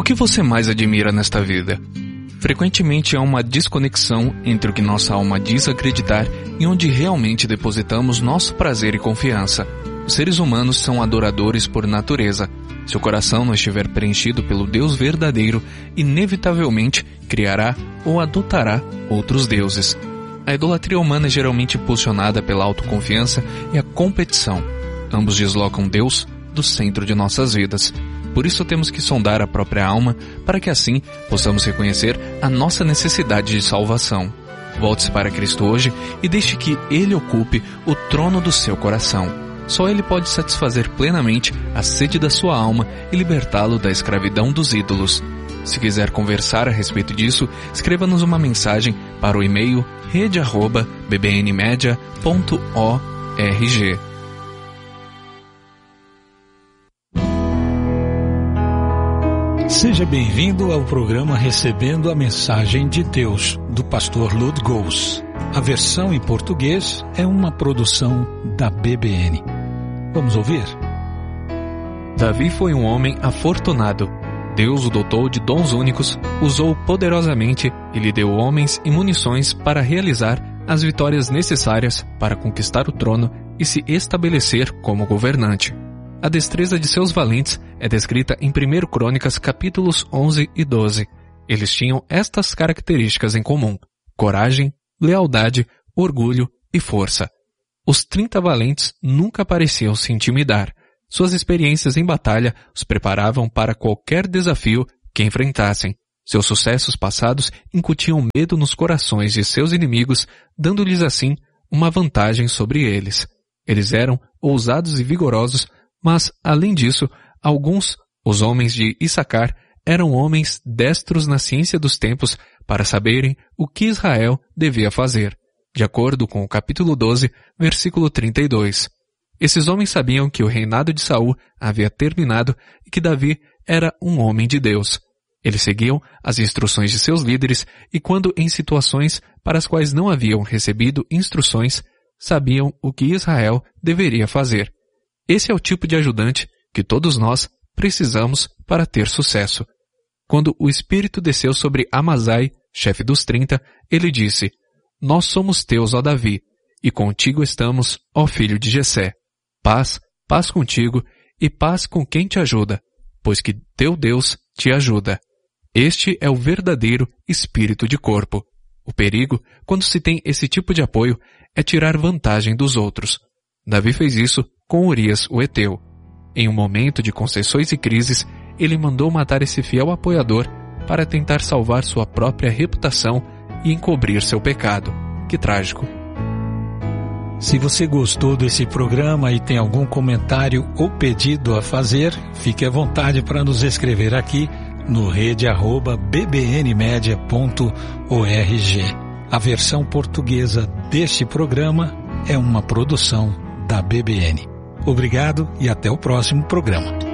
que você mais admira nesta vida? Frequentemente há uma desconexão entre o que nossa alma diz acreditar e onde realmente depositamos nosso prazer e confiança. Os seres humanos são adoradores por natureza. Se o coração não estiver preenchido pelo Deus verdadeiro, inevitavelmente criará ou adotará outros deuses. A idolatria humana é geralmente impulsionada pela autoconfiança e a competição. Ambos deslocam Deus do centro de nossas vidas. Por isso temos que sondar a própria alma para que assim possamos reconhecer a nossa necessidade de salvação. Volte-se para Cristo hoje e deixe que Ele ocupe o trono do seu coração. Só Ele pode satisfazer plenamente a sede da sua alma e libertá-lo da escravidão dos ídolos. Se quiser conversar a respeito disso, escreva-nos uma mensagem para o e-mail rede@bbnmedia.org. Seja bem-vindo ao programa Recebendo a Mensagem de Deus, do pastor Lud Gous. A versão em português é uma produção da BBN. Vamos ouvir? Davi foi um homem afortunado. Deus o dotou de dons únicos, usou poderosamente e lhe deu homens e munições para realizar as vitórias necessárias para conquistar o trono e se estabelecer como governante. A destreza de seus valentes é descrita em 1 Crônicas capítulos 11 e 12. Eles tinham estas características em comum: coragem, lealdade, orgulho e força. Os 30 valentes nunca pareciam se intimidar. Suas experiências em batalha os preparavam para qualquer desafio que enfrentassem. Seus sucessos passados incutiam medo nos corações de seus inimigos, dando-lhes assim uma vantagem sobre eles. Eles eram ousados e vigorosos, mas, além disso, alguns, os homens de Issacar, eram homens destros na ciência dos tempos para saberem o que Israel devia fazer, de acordo com o capítulo 12, versículo 32. Esses homens sabiam que o reinado de Saul havia terminado e que Davi era um homem de Deus. Eles seguiam as instruções de seus líderes e quando em situações para as quais não haviam recebido instruções, sabiam o que Israel deveria fazer. Esse é o tipo de ajudante que todos nós precisamos para ter sucesso. Quando o Espírito desceu sobre Amazai, chefe dos 30, ele disse: Nós somos teus, ó Davi, e contigo estamos, ó filho de Jessé. Paz, paz contigo, e paz com quem te ajuda, pois que teu Deus te ajuda. Este é o verdadeiro espírito de corpo. O perigo, quando se tem esse tipo de apoio, é tirar vantagem dos outros. Davi fez isso com Urias o Heteu. Em um momento de concessões e crises, ele mandou matar esse fiel apoiador para tentar salvar sua própria reputação e encobrir seu pecado. Que trágico. Se você gostou desse programa e tem algum comentário ou pedido a fazer, fique à vontade para nos escrever aqui no rede@bbnmedia.org. A versão portuguesa deste programa é uma produção da BBN. Obrigado e até o próximo programa.